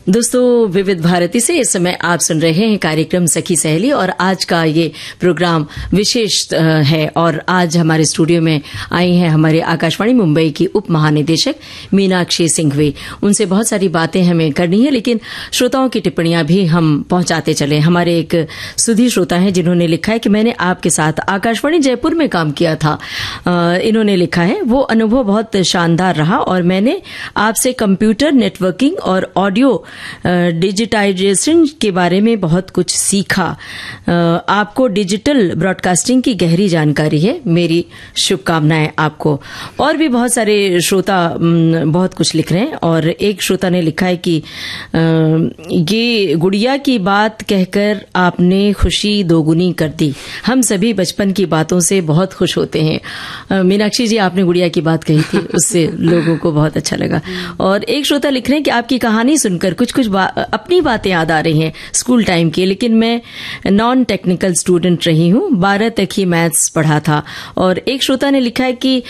दोस्तों, विविध भारती से इस समय आप सुन रहे हैं कार्यक्रम सखी सहेली और आज का ये प्रोग्राम विशेष है। और आज हमारे स्टूडियो में आई हैं हमारे आकाशवाणी मुंबई की उप महानिदेशक मीनाक्षी सिंघवी। उनसे बहुत सारी बातें हमें करनी है, लेकिन श्रोताओं की टिप्पणियां भी हम पहुंचाते चले। हमारे एक सुधी श्रोता हैं जिन्होंने लिखा है कि मैंने आपके साथ आकाशवाणी जयपुर में काम किया था। इन्होंने लिखा है, वो अनुभव बहुत शानदार रहा और मैंने आपसे कंप्यूटर नेटवर्किंग और ऑडियो डिजिटाइजेशन के बारे में बहुत कुछ सीखा। आपको डिजिटल ब्रॉडकास्टिंग की गहरी जानकारी है। मेरी शुभकामनाएं आपको। और भी बहुत सारे श्रोता बहुत कुछ लिख रहे हैं और एक श्रोता ने लिखा है कि ये गुड़िया की बात कहकर आपने खुशी दोगुनी कर दी। हम सभी बचपन की बातों से बहुत खुश होते हैं। मीनाक्षी जी, आपने गुड़िया की बात कही थी, उससे लोगों को बहुत अच्छा लगा। और एक श्रोता लिख रहे हैं कि आपकी कहानी सुनकर कुछ अपनी बातें याद आ रही हैं स्कूल टाइम की, लेकिन मैं नॉन टेक्निकल स्टूडेंट रही हूं, 12 तक ही मैथ्स पढ़ा था। और एक श्रोता ने लिखा है कि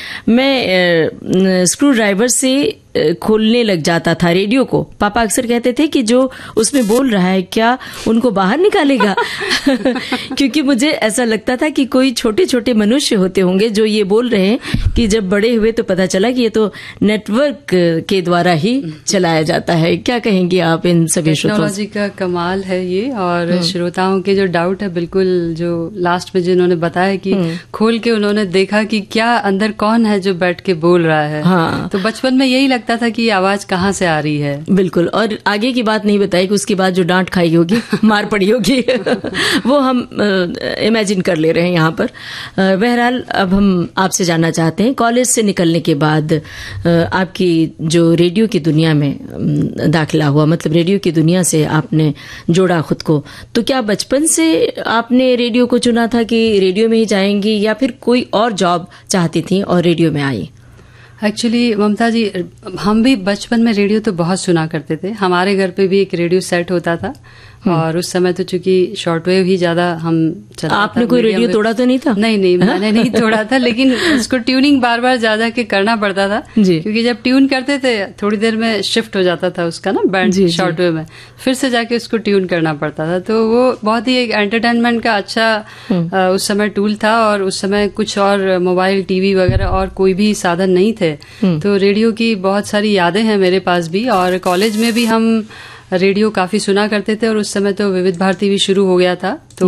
मैं स्क्रू ड्राइवर से खोलने लग जाता था रेडियो को। पापा अक्सर कहते थे कि जो उसमें बोल रहा है क्या उनको बाहर निकालेगा क्योंकि मुझे ऐसा लगता था कि कोई छोटे छोटे मनुष्य होते होंगे जो ये बोल रहे हैं कि जब बड़े हुए तो पता चला कि ये तो नेटवर्क के द्वारा ही चलाया जाता है। क्या कहेंगे आप इन सभी श्रोताओं? टेक्नोलॉजी का कमाल है ये। और श्रोताओं के जो डाउट है, बिल्कुल जो लास्ट में जिन्होंने बताया कि खोल के उन्होंने देखा कि क्या अंदर कौन है जो बैठ के बोल रहा है। हाँ। तो बचपन में यही लगता था कि आवाज कहाँ से आ रही है। बिल्कुल। और आगे की बात नहीं बताई कि उसके बाद जो डांट खाई होगी, मार पड़ी होगी वो हम इमेजिन कर ले रहे हैं यहाँ पर। बहरहाल, अब हम आपसे जानना चाहते हैं, कॉलेज से निकलने के बाद आपकी जो रेडियो की दुनिया में दाखिला हुआ, मतलब रेडियो की दुनिया से आपने जोड़ा खुद को, तो क्या बचपन से आपने रेडियो को चुना था कि रेडियो में ही जाएंगी या फिर कोई और जॉब चाहती थी और रेडियो में आई? एक्चुअली ममता जी, हम भी बचपन में रेडियो तो बहुत सुना करते थे। हमारे घर पे भी एक रेडियो सेट होता था और उस समय तो चूंकि शॉर्टवेव ही ज्यादा हम चलाते। आपने कोई रेडियो तोड़ा तो नहीं था? नहीं, मैंने नहीं तोड़ा था, लेकिन उसको ट्यूनिंग बार बार जा के करना पड़ता था जी। क्योंकि जब ट्यून करते थे थोड़ी देर में शिफ्ट हो जाता था उसका ना बैंड शॉर्टवेव में, फिर से जाके उसको ट्यून करना पड़ता था। तो वो बहुत ही एक एंटरटेनमेंट का अच्छा उस समय टूल था। और उस समय कुछ और मोबाइल, टीवी वगैरह और कोई भी साधन नहीं थे, तो रेडियो की बहुत सारी यादें हैं मेरे पास भी। और कॉलेज में भी हम रेडियो काफी सुना करते थे और उस समय तो विविध भारती भी शुरू हो गया था, तो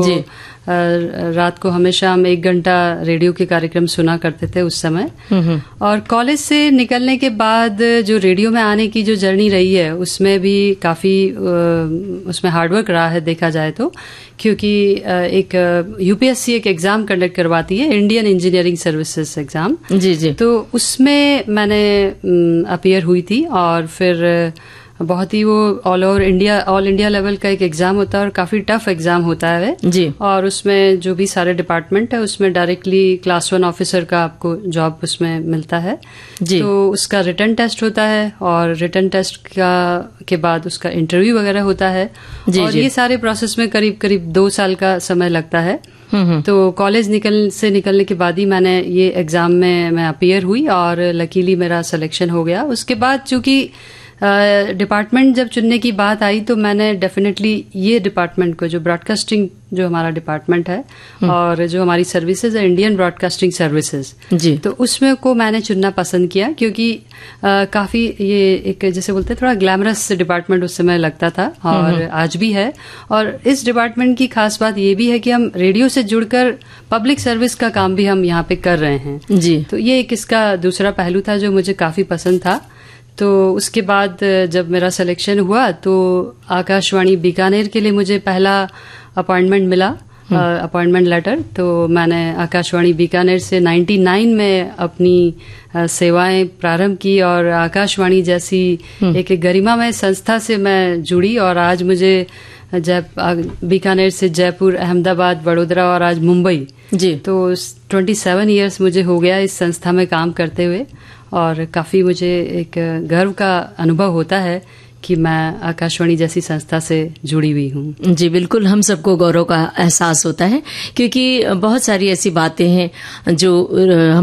रात को हमेशा हम 1 घंटा रेडियो के कार्यक्रम सुना करते थे उस समय। और कॉलेज से निकलने के बाद जो रेडियो में आने की जो जर्नी रही है, उसमें भी काफी उसमें हार्डवर्क रहा है देखा जाए तो। क्योंकि एक यूपीएससी एक एग्जाम कंडक्ट करवाती है, इंडियन इंजीनियरिंग सर्विसेज एग्जाम जी। तो उसमें मैंने अपीयर हुई थी और फिर बहुत ही वो ऑल इंडिया लेवल का एक एग्जाम होता है और काफी टफ एग्जाम होता है जी। और उसमें जो भी सारे डिपार्टमेंट है उसमें डायरेक्टली क्लास 1 ऑफिसर का आपको जॉब उसमें मिलता है जी। तो उसका रिटन टेस्ट होता है और रिटन टेस्ट के बाद उसका इंटरव्यू वगैरह होता है जी, और जी। ये सारे प्रोसेस में करीब 2 साल का समय लगता है। तो कॉलेज निकलने के बाद ही मैंने ये एग्जाम में मैं अपीयर हुई और लकीली मेरा सिलेक्शन हो गया। उसके बाद चूंकि डिपार्टमेंट जब चुनने की बात आई तो मैंने डेफिनेटली ये डिपार्टमेंट को, जो ब्रॉडकास्टिंग जो हमारा डिपार्टमेंट है और जो हमारी सर्विसेज है इंडियन ब्रॉडकास्टिंग सर्विसेज जी, तो उसमें को मैंने चुनना पसंद किया। क्योंकि काफी ये एक जैसे बोलते हैं थोड़ा ग्लैमरस डिपार्टमेंट उस समय लगता था और आज भी है। और इस डिपार्टमेंट की खास बात ये भी है कि हम रेडियो से जुड़कर पब्लिक सर्विस का काम भी हम यहाँ पे कर रहे हैं जी। तो ये एक इसका दूसरा पहलू था जो मुझे काफी पसंद था। तो उसके बाद जब मेरा सिलेक्शन हुआ तो आकाशवाणी बीकानेर के लिए मुझे पहला अपॉइंटमेंट मिला, अपॉइंटमेंट लेटर। तो मैंने आकाशवाणी बीकानेर से 99 में अपनी सेवाएं प्रारंभ की और आकाशवाणी जैसी एक गरिमामय संस्था से मैं जुड़ी। और आज मुझे बीकानेर से जयपुर, अहमदाबाद, वडोदरा और आज मुंबई जी, तो 27 इयर्स मुझे हो गया इस संस्था में काम करते हुए। और काफी मुझे एक गर्व का अनुभव होता है कि मैं आकाशवाणी जैसी संस्था से जुड़ी हुई हूँ जी। बिल्कुल, हम सबको गौरव का एहसास होता है क्योंकि बहुत सारी ऐसी बातें हैं जो